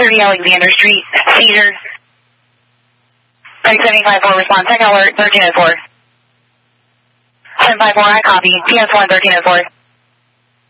30 Alexander Street, Cedar. 3754 response, second alert, 1304. 754, I copy, PS1 1304.